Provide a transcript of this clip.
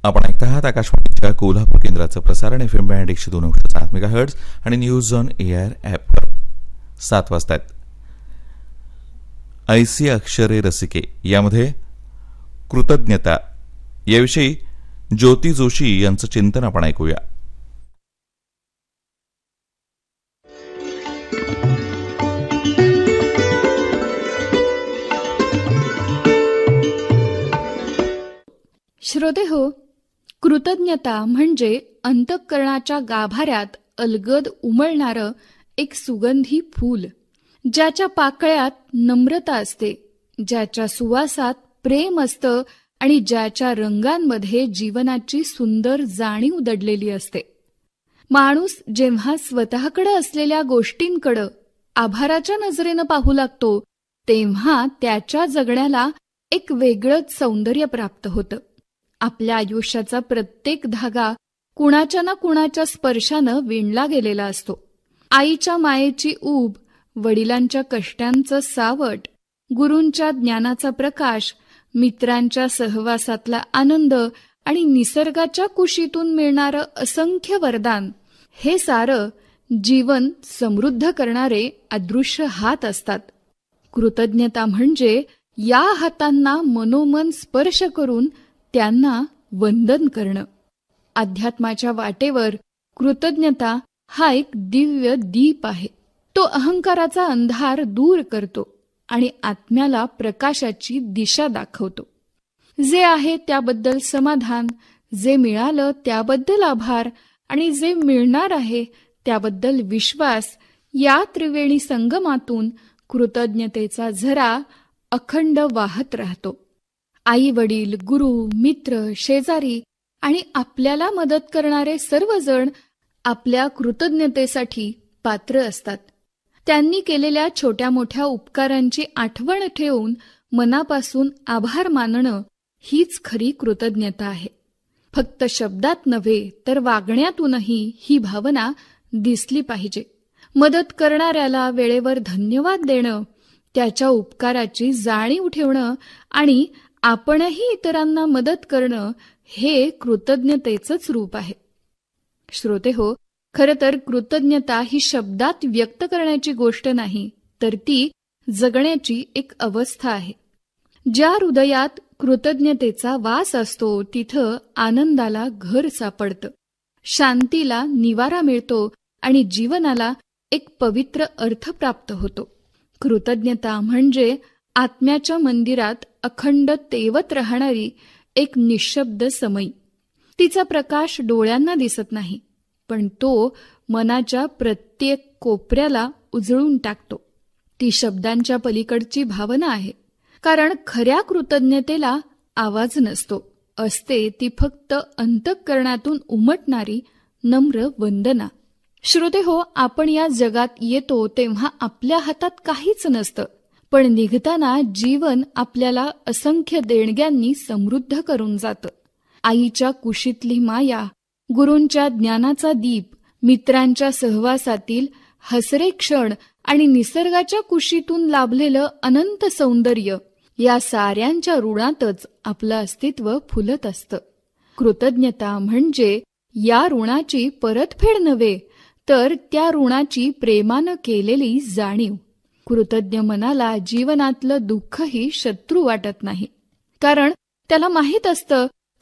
आपण ऐकत आहात आकाशवाणीच्या कोल्हापूर केंद्राचं प्रसारण FM बँड 102.7 मेगाहर्ट्झ आणि न्यूज ऑन एआर ॲपवर. 7 वाजतात. ऐसी अक्षरे रसिके यामध्ये कृतज्ञता याविषयी ज्योती जोशी यांचं चिंतन आपण ऐकूया. श्रोतेहो, कृतज्ञता म्हणजे अंतःकरणाच्या गाभाऱ्यात अलगद उमलणारं एक सुगंधी फूल, ज्याच्या पाकळ्यात नम्रता असते, ज्याच्या सुवासात प्रेम असतं आणि ज्याच्या रंगांमध्ये जीवनाची सुंदर जाणीव दडलेली असते. माणूस जेव्हा स्वतःकडे असलेल्या गोष्टींकडे आभाराच्या नजरेनं पाहू लागतो, तेव्हा त्याच्या जगण्याला एक वेगळंच सौंदर्य प्राप्त होतं. आपल्या आयुष्याचा प्रत्येक धागा कुणाच्या ना कुणाच्या स्पर्शानं विणला गेलेला असतो. आईच्या मायेची ऊब, वडिलांच्या कष्टांचं सावट, गुरूंच्या ज्ञानाचा प्रकाश, मित्रांच्या सहवासातला आनंद आणि निसर्गाच्या कुशीतून मिळणारं असंख्य वरदान, हे सारं जीवन समृद्ध करणारे अदृश्य हात असतात. कृतज्ञता म्हणजे या हातांना मनोमन स्पर्श करून त्यांना वंदन करणं. अध्यात्माच्या वाटेवर कृतज्ञता हा एक दिव्य दीप आहे. तो अहंकाराचा अंधार दूर करतो आणि आत्म्याला प्रकाशाची दिशा दाखवतो. जे आहे त्याबद्दल समाधान, जे मिळालं त्याबद्दल आभार आणि जे मिळणार आहे त्याबद्दल विश्वास, या त्रिवेणी संगमातून कृतज्ञतेचा झरा अखंड वाहत राहतो. आई वडील, गुरु, मित्र, शेजारी आणि आपल्याला मदत करणारे सर्वजण आपल्या कृतज्ञतेसाठी पात्र असतात. त्यांनी केलेल्या छोट्या मोठ्या उपकारांची आठवण ठेवून मनापासून आभार मानणं हीच खरी कृतज्ञता आहे. फक्त शब्दात नव्हे तर वागण्यातूनही ही भावना दिसली पाहिजे. मदत करणाऱ्याला वेळेवर धन्यवाद देणं, त्याच्या उपकाराची जाणीव ठेवणं आणि आपणही इतरांना मदत करणं हे कृतज्ञतेचंच रूप आहे. श्रोतेहो, खरं तर कृतज्ञता ही शब्दात व्यक्त करण्याची गोष्ट नाही, तर ती जगण्याची एक अवस्था आहे. ज्या हृदयात कृतज्ञतेचा वास असतो तिथं आनंदाला घर सापडतं, शांतीला निवारा मिळतो आणि जीवनाला एक पवित्र अर्थ प्राप्त होतो. कृतज्ञता म्हणजे आत्म्याच्या मंदिरात अखंड तेवत राहणारी एक निःशब्द समई. तिचा प्रकाश डोळ्यांना दिसत नाही, पण तो मनाच्या प्रत्येक कोपऱ्याला उजळून टाकतो. ती शब्दांच्या पलीकडची भावना आहे, कारण खऱ्या कृतज्ञतेला आवाज नसतो. असते ती फक्त अंतःकरणातून उमटणारी नम्र वंदना. श्रोतेहो, आपण या जगात येतो तेव्हा आपल्या हातात काहीच नसतं, पण निघताना जीवन आपल्याला असंख्य देणग्यांनी समृद्ध करून जातं. आईच्या कुशीतली माया, गुरूंच्या ज्ञानाचा दीप, मित्रांच्या सहवासातील हसरे क्षण आणि निसर्गाच्या कुशीतून लाभलेलं अनंत सौंदर्य, या साऱ्यांच्या ऋणातच आपलं अस्तित्व फुलत असतं. कृतज्ञता म्हणजे या ऋणाची परतफेड नव्हे, तर त्या ऋणाची प्रेमानं केलेली जाणीव. कृतज्ञ मनाला जीवनातलं दुःखही शत्रू वाटत नाही, कारण त्याला माहीत असतं